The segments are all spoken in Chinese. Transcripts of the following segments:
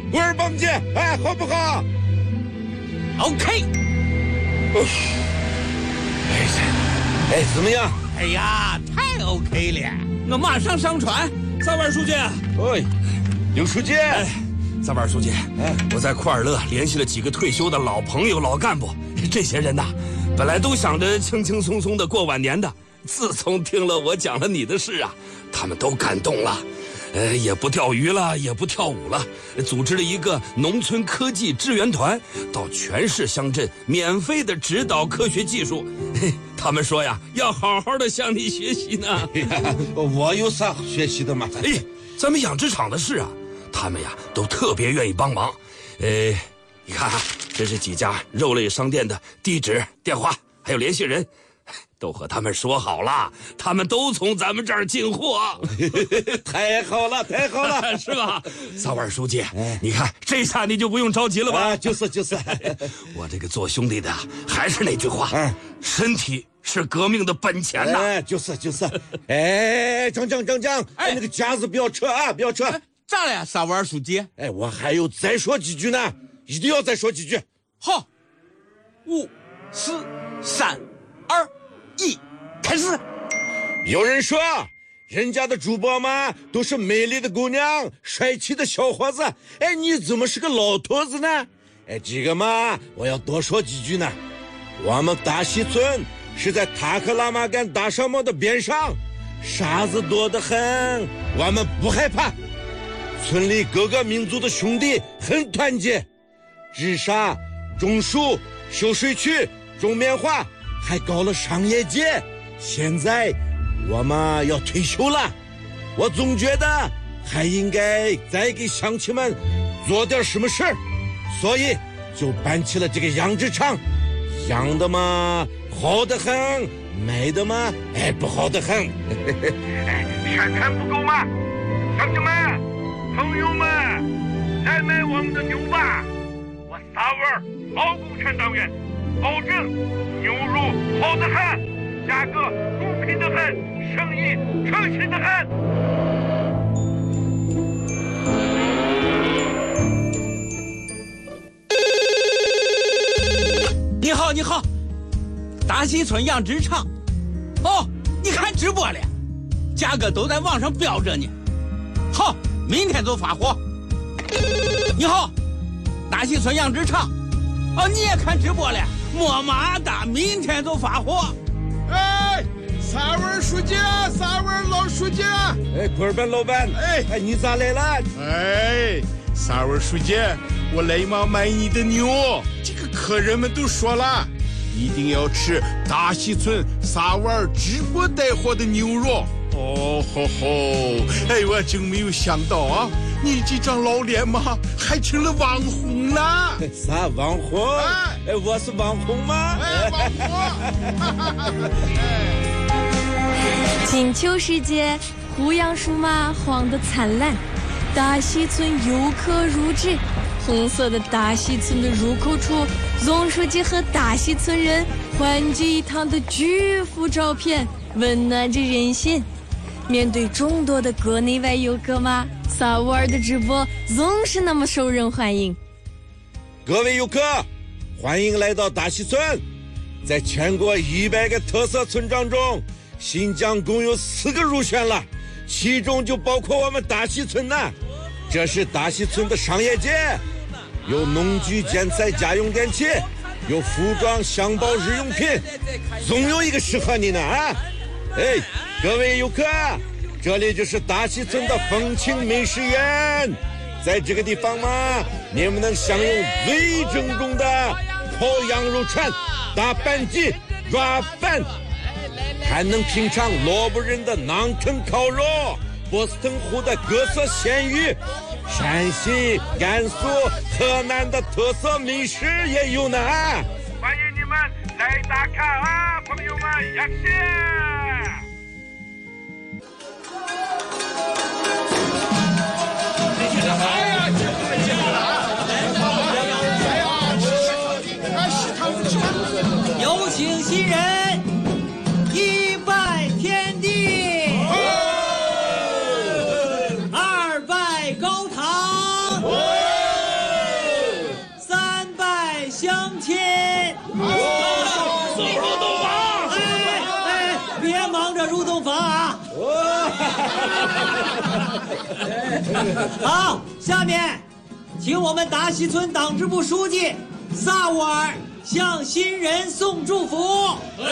不二帮姐，哎，好不好 ？OK。 哎，怎么样？ 哎呀，太 OK 了！我马上上传。 三位书记， 哎，刘书记， 哎，三位书记，我在库尔勒联系了几个退休的老朋友、老干部，这些人呐，本来都想着轻轻松松的过晚年的，自从听了我讲了你的事啊，他们都感动了。也不钓鱼了，也不跳舞了，组织了一个农村科技支援团，到全市乡镇免费的指导科学技术。他们说呀，要好好的向你学习呢。 我有啥学习的吗？ 哎，咱们养殖场的事啊，他们呀都特别愿意帮忙。你看啊，这是几家肉类商店的地址、电话，还有联系人。都和他们说好了，他们都从咱们这儿进货。 太好了，太好了， 是吧？三位书记，你看这下你就不用着急了吧？ 啊，就是。 我这个做兄弟的还是那句话，身体是革命的本钱呐。 哎，就是。哎，张，哎，那个夹子不要撤啊，不要撤。 咋了呀，三位书记？ 哎，我还有再说几句呢，一定要再说几句。 好，5、4、3、2、1，开始。 有人说，人家的主播嘛都是美丽的姑娘、帅气的小伙子，哎，你怎么是个老头子呢？哎，这个嘛，我要多说几句呢。我们大溪村是在塔克拉玛干大沙漠的边上，沙子多得很，我们不害怕。村里各个民族的兄弟很团结，治沙、种树、修水渠、种棉花，还搞了商业街。现在我们要退休了，我总觉得还应该再给乡亲们做点什么事儿，所以就办起了这个养殖场。养的嘛好得很，卖的嘛不好得很。 宣传不够吗？乡亲们、朋友们，来买我们的牛吧！我仨味老共产党员，保证牛肉好得很，价格公平得很，生意诚信得很。 你好，大溪村养殖场。哦，你看直播了，价格都在网上标着呢。好，明天就发货。你好，大溪村养殖场。哦，你也看直播了，么嘛哒，明天就发货。 哎，三位书记，三位老书记。 哎，库尔班老板，哎，你咋来了？ 哎，三位书记，我来嘛买你的牛。这个客人们都说了，一定要吃大溪村三碗直播带货的牛肉。哦吼吼！哎，我真没有想到啊，你这张老脸嘛，还成了网红了。 啥网红？哎，我是网红吗？ 哎，网红。 金秋时节，胡杨树马黄得灿烂，大溪村游客如织。红色的大溪村的入口处，总书记和大溪村人欢聚一堂的巨幅照片温暖着人心。面对众多的国内外游客嘛，萨乌尔的直播总是那么受人欢迎。 各位游客，欢迎来到大溪村。在全国100个特色村庄中，新疆共有4个入选了，其中就包括我们大溪村呢。这是大溪村的商业街，有农具、建材、家用电器，有服装、箱包、日用品，总有一个适合你呢啊！哎，各位游客，这里就是大溪村的风情美食园。在这个地方嘛，你们能享用最正宗的烤羊肉串、大板鸡、抓饭，还能品尝罗布人的馕坑烤肉、波斯腾湖的各色鲜鱼，山西、甘肃、河南的特色美食也有呢啊！ 欢迎你们来打卡啊，朋友们，谢谢。 哎呀，这太香了啊！哎呀，吃， 有请新人1拜天地，2拜高堂房啊！好，下面，请我们达西村党支部书记萨沃尔向新人送祝福。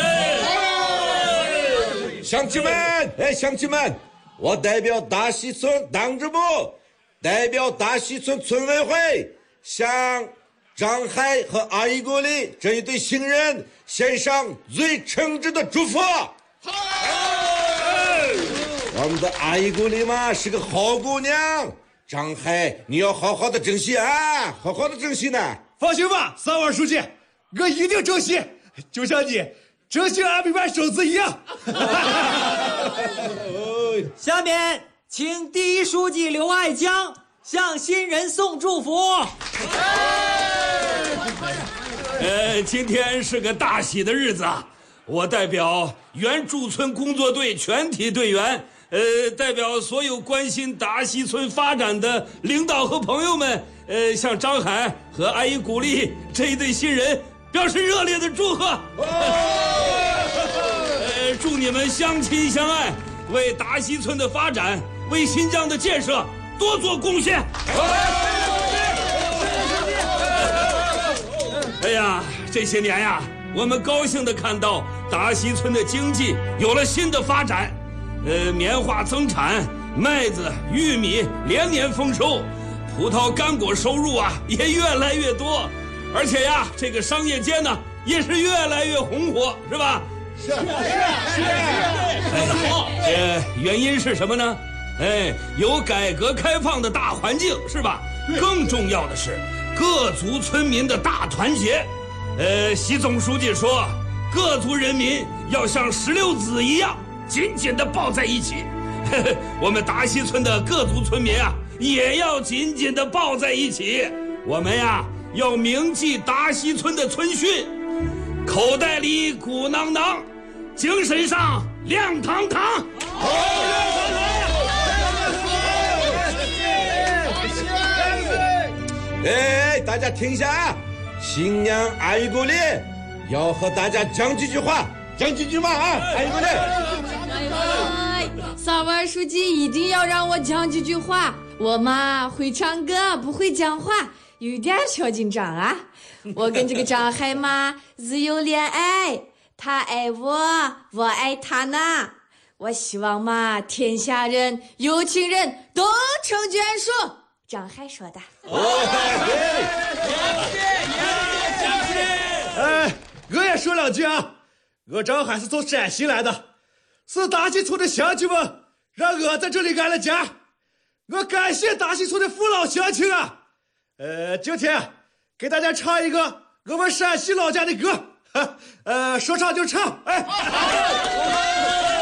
乡亲们，乡亲们，我代表达西村党支部，代表达西村村委会，向张海和阿依国里这一对新人献上最诚挚的祝福。我们的阿依国里嘛是个好姑娘，张海你要好好的珍惜啊，好好的珍惜呢。 放心吧，萨沃尔书记，我一定珍惜，就像你珍惜阿米巴手子一样。 下面，请第一书记刘爱江向新人送祝福。 今天是个大喜的日子啊！我代表原驻村工作队全体队员，代表所有关心达西村发展的领导和朋友们，向张海和阿依古丽这一对新人表示热烈的祝贺。祝你们相亲相爱，为达西村的发展，为新疆的建设多做贡献。哎呀，这些年呀，我们高兴地看到达西村的经济有了新的发展，棉花增产，麦子、玉米连年丰收，葡萄干果收入啊也越来越多，而且呀，这个商业街呢也是越来越红火，是吧？是。原因是什么呢？有改革开放的大环境，是吧？更重要的是各族村民的大团结。习总书记说，各族人民要像石榴籽一样紧紧地抱在一起。我们达西村的各族村民啊，也要紧紧地抱在一起。我们呀，要铭记达西村的村训：口袋里鼓囊囊，精神上亮堂堂。 大家听一下啊，新娘阿依国里要和大家讲几句话，讲几句嘛啊，阿依国里。 萨沃尔书记一定要让我讲几句话，我嘛会唱歌，不会讲话，有点小紧张啊。我跟这个张海嘛自由恋爱，他爱我，我爱他呢。我希望嘛天下人有情人终成眷属。张海说的。 我也说两句啊。我张海是从陕西来的，是达西村的乡亲们让我在这里安了家，我感谢达西村的父老乡亲啊。今天给大家唱一个我们陕西老家的歌，说唱就唱，